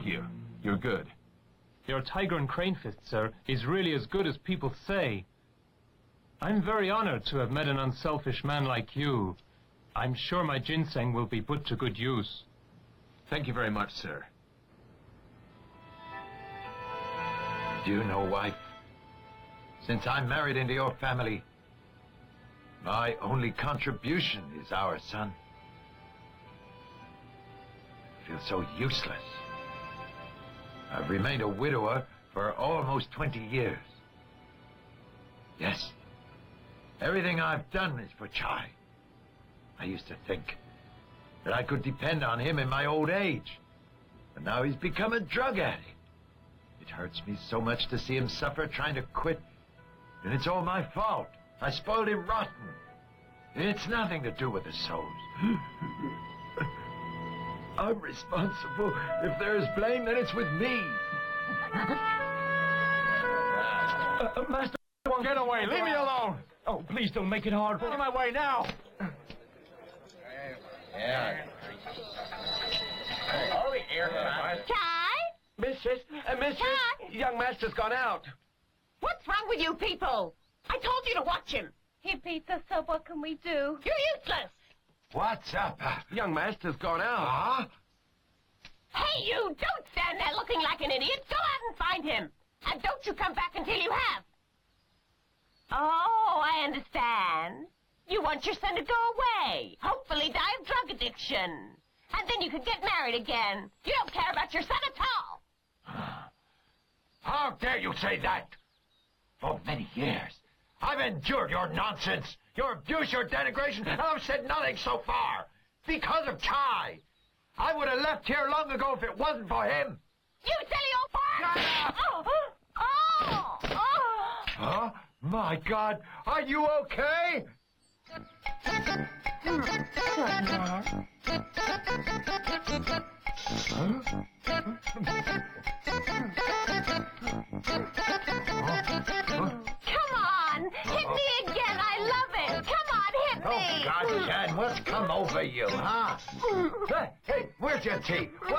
you. You're good. Your Tiger and Crane Fist, sir, is really as good as people say. I'm very honored to have met an unselfish man like you. I'm sure my ginseng will be put to good use. Thank you very much, sir. Do you know, wife, since I'm married into your family, my only contribution is our son. I feel so useless. I've remained a widower for almost 20 years. Yes, everything I've done is for Chai. I used to think that I could depend on him in my old age, but now he's become a drug addict. It hurts me so much to see him suffer trying to quit, and it's all my fault. I spoiled him rotten. It's nothing to do with the souls. I'm responsible. If there's blame, then it's with me. Master, get away. Leave me alone. Oh, please don't make it hard. Get my way now. Chai? Mistress, Chai? young master's gone out. What's wrong with you people? I told you to watch him. He beats us up. What can we do? You're useless. What's up? Young master's gone out. Huh? Hey, you! Don't stand there looking like an idiot. Go out and find him. And don't you come back until you have. Oh, I understand. You want your son to go away. Hopefully die of drug addiction. And then you could get married again. You don't care about your son at all. How dare you say that? For many years, I've endured your nonsense, your abuse, your denigration, and I've said nothing so far. Because of Chai. I would have left here long ago if it wasn't for him. You silly old fart! Huh? My God, are you okay? Come on! Hit me again! I love it! Come on, hit me! Oh, God, Jan, what's come over you, huh? Hey, where's your tea?